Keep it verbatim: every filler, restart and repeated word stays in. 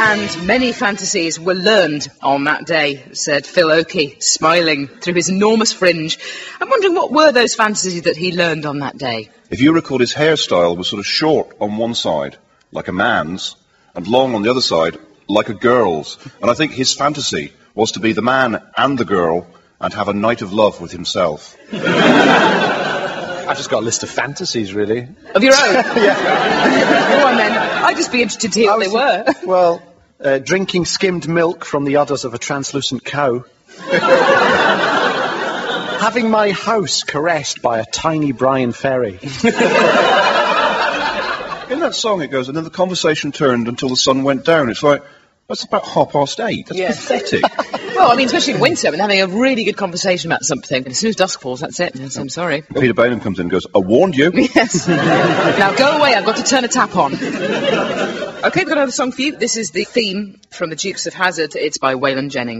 And many fantasies were learned on that day, said Phil Oakey, smiling through his enormous fringe. I'm wondering, what were those fantasies that he learned on that day? If you recall, his hairstyle was sort of short on one side, like a man's, and long on the other side, like a girl's. And I think his fantasy was to be the man and the girl and have a night of love with himself. I've just got a list of fantasies, really. Of your own? Yeah. Go on then. I'd just be interested to hear what they were. Well, uh, drinking skimmed milk from the udders of a translucent cow. Having my house caressed by a tiny Brian Ferry. In that song it goes, and then the conversation turned until the sun went down. It's like, that's about half past eight. That's Yeah. pathetic. Well, I mean, especially in winter, when having a really good conversation about something, and as soon as dusk falls, that's it. Yes, I'm sorry. Peter Bainham comes in and goes, I warned you. Yes. Now go away, I've got to turn a tap on. OK, we've got another song for you. This is the theme from the Dukes of Hazzard. It's by Waylon Jennings.